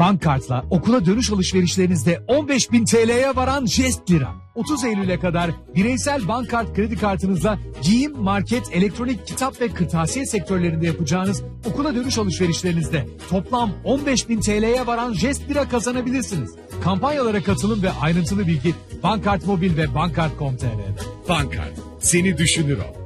Bankkart'la okula dönüş alışverişlerinizde 15.000 TL'ye varan jest lira. 30 Eylül'e kadar bireysel bankkart kredi kartınızla giyim, market, elektronik, kitap ve kırtasiye sektörlerinde yapacağınız okula dönüş alışverişlerinizde toplam 15.000 TL'ye varan jest lira kazanabilirsiniz. Kampanyalara katılın ve ayrıntılı bilgi Bankkart Mobil ve Bankkart.com.tr'de. Bankkart, seni düşünür o.